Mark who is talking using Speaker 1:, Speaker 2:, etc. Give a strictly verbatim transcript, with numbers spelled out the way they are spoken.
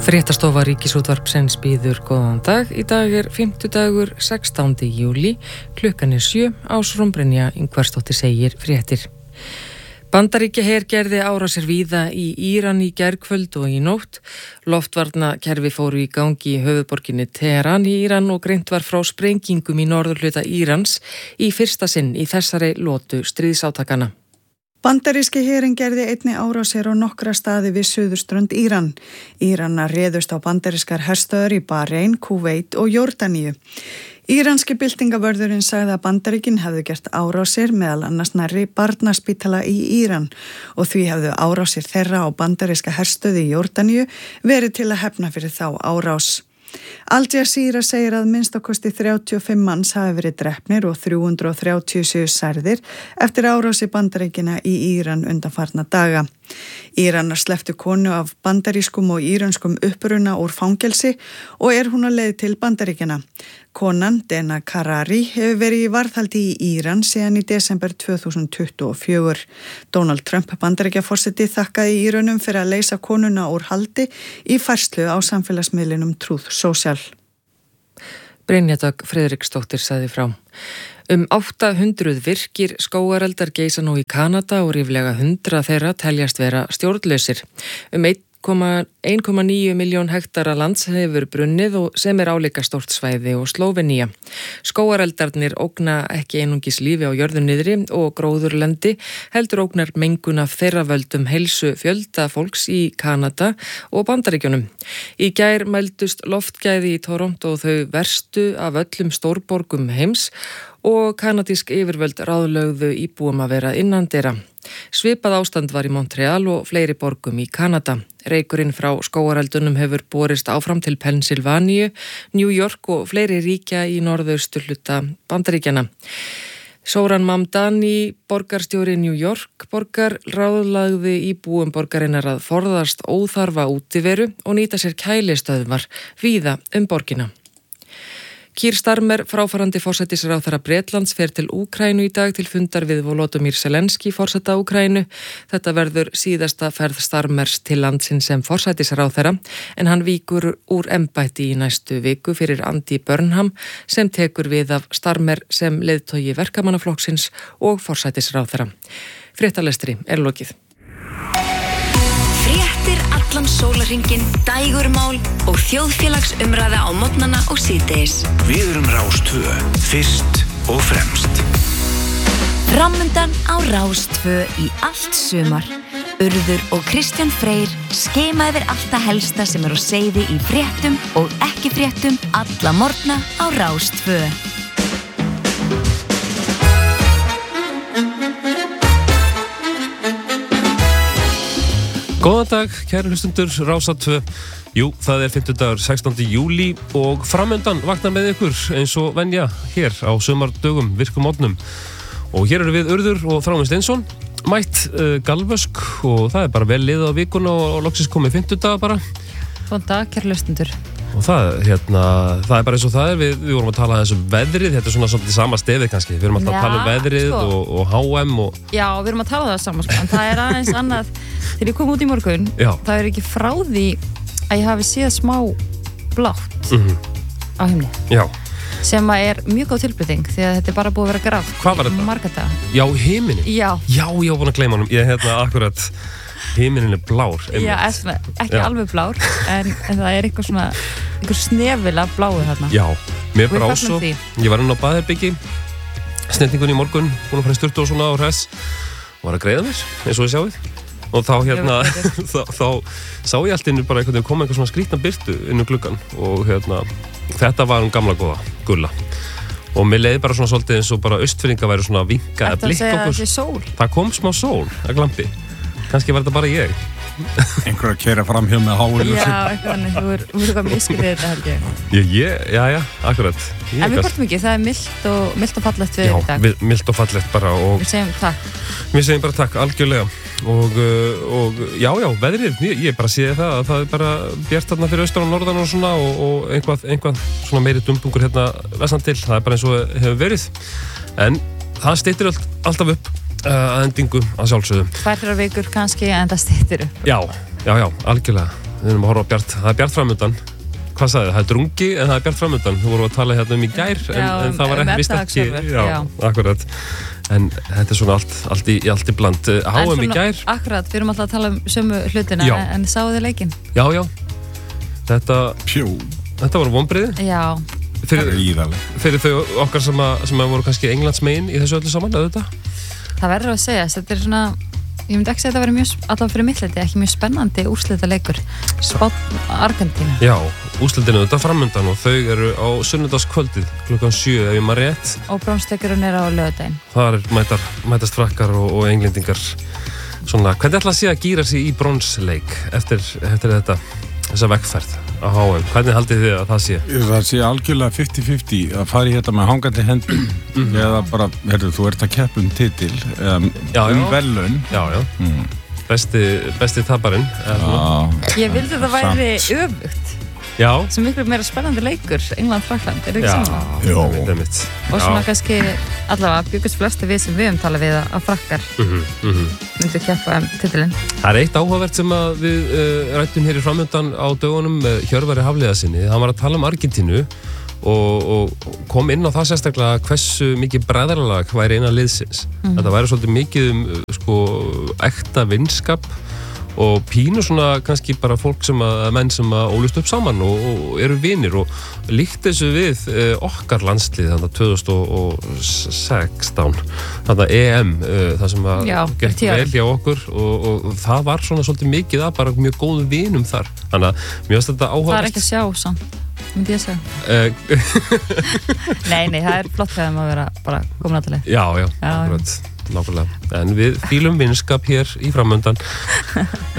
Speaker 1: Fréttastofa Ríkisútvarpsins býður góðan dag. Í dag er fimmtudagur sextándi júlí, klukkan er sjö, Ásrún Brynja Ingvarsdóttir segir fréttir. Bandaríkjaher gerði árásir víða í Íran í gærkvöld og í nótt. Loftvarnakerfi fóru í gangi í höfuðborginni Teheran í Íran og greint var frá sprengingum í norðurhluta Írans í fyrsta sinn í þessari lotu stríðsátakana.
Speaker 2: Bandaríski herinn gerði einni árásir á nokkra staði við suðurströnd Íran. Íranar réðust á bandarískar herstöðvar í Bahrein, Kúveit og Jórdaníu. Íranski byltingavörðurinn sagði að Bandaríkin hefðu gert árásir meðal annars nærri barnaspítala í Íran og því hefðu árásir þeirra á bandaríska herstöði í Jórdaníu verið til að hefna fyrir þá árás. Al Jazeera segir að minnst á kosti þrjátíu og fimm manns hafi verið drepnir og þrjú hundruð og þrjátíu séu særðir eftir árási Bandaríkina í Íran undanfarna daga. Íranar slepptu konu af bandarískum og íranskum uppruna úr fangelsi og er hún á leið til Bandaríkina. Konan, Dena Karari, hefur verið í varðhaldi í Íran síðan í desember tvö þúsund tuttugu og fjögur. Donald Trump, Bandaríkjaforseti, þakkaði Írönum fyrir að leysa konuna úr haldi í færslu á samfélagsmiðlinum Truth Social.
Speaker 1: Brynja Dögg Friðriksdóttir sagði frá. Um átta hundruð virkir skógareldar geisa nú í Kanada og ríflega hundrað þeirra teljast vera stjórnlausir. Um einn komma níu milljón hektara lands hefur brunnið og sem er álíka stórt svæði og Slóvenía. Skógareldarnir ógna ekki einungis lífi á jörðu niðri og gróðurlendi, heldur ógnar mengun af þeirra völdum heilsu fjölda fólks í Kanada og Bandaríkjunum. Í gær mældust loftgæði í Toronto og þau verstu af öllum stórborgum heims og kanadísk yfirvöld ráðlögðu íbúum að vera innandyra. Svipað ástand var í Montreal og fleiri borgum í Kanada. Reykurinn frá skógareldunum hefur borist áfram til Pennsylvania, New York og fleiri ríkja í norðausturhluta Bandaríkjanna. Zoran Mamdani, borgarstjóri New York borgar, ráðlagði íbúum borgarinnar að forðast óþarfa útiveru og nýta sér kælistöðvar víða um borgina. Keir Starmer, fráfarandi forsætisráðherra Bretlands, fer til Úkraínu í dag til fundar við Volodymyr Zelensky, forseta Úkraínu. Þetta verður síðasta ferð Starmers til landsins sem forsætisráðherra, en hann víkur úr embætti í næstu viku fyrir Andy Burnham sem tekur við af Starmer sem leiðtogi verkamannaflokksins og forsætisráðherra. Fréttalestri er lokið.
Speaker 3: Fréttir allan sólarhringinn, dægurmál og þjóðfélagsumræða á morgnana og síðdegis.
Speaker 4: Við erum Rás tvö, fyrst og fremst.
Speaker 3: Framundan á Rás tvö í allt sumar. Urður og Kristján Freyr skema yfir allt það helsta sem er á seiði í fréttum og ekki fréttum alla morgna á Rás tvö.
Speaker 5: Góðan dag, kæru hlustundur, Rás tvö. Jú, það er fimmtudagur sextándi júlí og framöndan vaknar með ykkur eins og venja hér á sumardögum, virkum mótnum. Og hér eru við Urður og Þráinn Steinsson, mætt uh, galvösk og það er bara vel liðið á vikuna og, og loksins komið fimmtudaga bara.
Speaker 6: Góðan dag, kæru hlustundur.
Speaker 5: Og það, hérna, það er bara eins og það er, við, við vorum að tala aðeins um veðrið, þetta er svona svolítið sama stefið kannski, við erum alltaf að tala um veðrið sko. og, og H M og...
Speaker 6: Já, við erum að tala það saman sko, en það er aðeins annað, þegar ég kom út í morgun,
Speaker 5: Já.
Speaker 6: það er ekki frá því að ég hafi séð smá blátt
Speaker 5: mm-hmm.
Speaker 6: á himni,
Speaker 5: Já.
Speaker 6: sem er mjög góð tilbreyting, því að þetta er bara búið að vera grátt.
Speaker 5: Hvað var þetta?
Speaker 6: Marga daga.
Speaker 5: Já, himinin?
Speaker 6: Já.
Speaker 5: Já, ég var búin að gleyma honum, ég hérna akkurat... Himinin er blár.
Speaker 6: Já, ekki
Speaker 5: Já.
Speaker 6: alveg blár, en, en það er eitthvað svona, eitthvað snefil af bláu þarna.
Speaker 5: Já, mér
Speaker 6: Og við
Speaker 5: brá
Speaker 6: fögnum
Speaker 5: svo,
Speaker 6: því.
Speaker 5: ég var inn á Baðherbyggi, snendingunni í morgun, búin að fara í sturtu og svona á hress, og var að greiða mér, eins og þið sjáið. Og þá hérna, þá, þá sá ég allt innu bara einhvern veginn koma einhver svona skrýtna birtu inn um gluggan og hérna, þetta var um gamla góða, gulla. Og mér leiði bara svona svolítið eins og bara austfirðinga væri svona að vinka eða blikka okkur.
Speaker 6: Þetta að segja að það sé sól.
Speaker 5: Það kom smá sól að glampi. Kannski var þetta bara ég.
Speaker 7: Einhver að keyra fram hjá með háinu.
Speaker 6: Já, eitthvað annað, þú er eitthvað miskilið þetta held ég.
Speaker 5: Ég, ég, já, já, akkurat. Ég
Speaker 6: En við
Speaker 5: gas-
Speaker 6: bortum ekki, það er mildt og, mildt og fallegt við
Speaker 5: Já,
Speaker 6: í dag.
Speaker 5: við, milt og fallegt bara og
Speaker 6: Við segjum takk.
Speaker 5: við segjum bara takk, algjörlega. Og, uh, og já, já, veðrið, ég, ég bara sé það að það er bara bjart þarna fyrir austan og norðan og svona og, og einhvað, einhvað svona meiri dumbungur hérna vestan til, það er bara eins og hefur verið. En það styttir allt, alltaf upp uh, að endingu að sjálfsögðu.
Speaker 6: Tvær þrjár vikur kannski en það styttir upp.
Speaker 5: Já, já, já, algjörlega. við erum að horfa á Bjart, það er Bjart framundan. Hvað sagði það? Það er drungi en það er Bjart framundan. Þú voru að tala hérna um í gær en,
Speaker 6: já,
Speaker 5: en það var
Speaker 6: um
Speaker 5: ekki vist ekki.
Speaker 6: efnahagshorfur, já.
Speaker 5: Akkurat. En þetta er svona allt, allt, í, allt í bland. H M í gær.
Speaker 6: Akkurat, við erum alltaf að tala um sömu hlutina
Speaker 5: Já.
Speaker 6: en sáu þið leikinn?
Speaker 5: Já, já. Þetta,
Speaker 7: Pjú,
Speaker 5: þetta var vonbrigði.
Speaker 6: Já,
Speaker 5: Fyrir,
Speaker 7: íðaleg.
Speaker 5: fyrir þau okkar sem, að, sem að voru kannski Englandsmegin í þessu öllu saman, auðvitað.
Speaker 6: það verður að segja, þetta er svona, ég myndi ekki segja að þetta verður mjög, allavega fyrir mitt leyti, ekki mjög spennandi úrslita leikur, Spánn Argentínu.
Speaker 5: Já, úrslitinu þetta framundan og þau eru á sunnudagskvöldið klukkan sjö ef ég maður rétt.
Speaker 6: Og bronsleikurinn er á laugardaginn.
Speaker 5: Þar mætar, mætast frakkar og, og englendingar. Svona, hvernig ætla að sé að gíra sig í bronsleik eftir, eftir þetta, þessa vekkferð á H M? Hvernig haldið þið að það sé?
Speaker 7: Það sé algjörlega fimmtíu fimmtíu að fara í þetta með hangandi hendur eða bara, herru, þú ert að keppa um titil um,
Speaker 5: Já, já.
Speaker 7: um velun.
Speaker 5: Já, já.
Speaker 7: Mm.
Speaker 5: Besti, besti taparinn.
Speaker 7: Já,
Speaker 6: Ég vildi þetta væri öfugt,
Speaker 5: Já.
Speaker 6: sem miklu meira spennandi leikur, England-Frakkland, er það ekki
Speaker 5: Já.
Speaker 6: saman?
Speaker 7: Jó.
Speaker 5: Einmitt, einmitt.
Speaker 6: Og svona kannski, allavega, byggust flesti við sem við um tala við að frakkar
Speaker 5: Mhm, mhm.
Speaker 6: myndu keppa um titilinn.
Speaker 5: Það er eitt áhugavert sem að við uh, rættum hér í framöndan á dögunum með Hjörvari Hafliðasinni. Hann var að tala um Argentínu og, og kom inn á það sérstaklega hversu mikið bræðralag væri innan liðsins.
Speaker 6: Mhm.
Speaker 5: Þetta væri svolítið mikið um uh, sko, ekta vinskap og pínu svona kannski bara fólk sem að, menn sem að ólust upp saman og, og eru vinir og líkt þessu við uh, okkar landslið þannig að tvö þúsund sextán þannig að E M uh, það sem að
Speaker 6: Já,
Speaker 5: gekk
Speaker 6: tíu árum.
Speaker 5: vel hjá okkur og, og, og það var svona svolítið mikið að bara mjög góðu vinum þar þannig að mjög finnst þetta
Speaker 6: Það er
Speaker 5: áhugavert
Speaker 6: ekki að sjá samt, myndi ég segja.
Speaker 5: uh,
Speaker 6: Nei, nei, það er flott þegar maður vera bara komin að tala.
Speaker 5: Já, já,
Speaker 6: Já,
Speaker 5: akkurat, nákvæmlega en við fýlum vinskap hér í framöndan